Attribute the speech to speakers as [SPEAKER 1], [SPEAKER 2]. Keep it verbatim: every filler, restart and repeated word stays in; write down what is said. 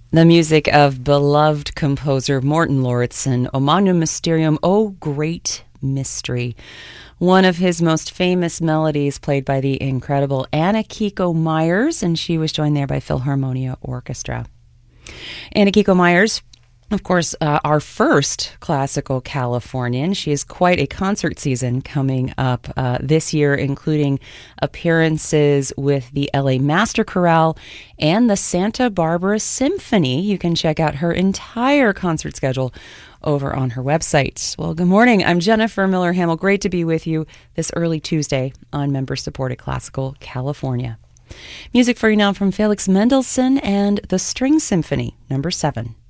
[SPEAKER 1] The music of beloved composer Morten Lauritsen, O Magnum Mysterium, O Great Mystery. One of his most famous melodies played by the incredible Anna Kiko Myers, and she was joined there by Philharmonia Orchestra. Anna Kiko Myers, of course, uh, our first classical Californian. She has quite a concert season coming up uh, this year, including appearances with the L A Master Chorale and the Santa Barbara Symphony. You can check out her entire concert schedule over on her website. Well, good morning. I'm Jennifer Miller Hamill. Great to be with you this early Tuesday on Member-Supported Classical California. Music for you now from Felix Mendelssohn and the String Symphony, number seven.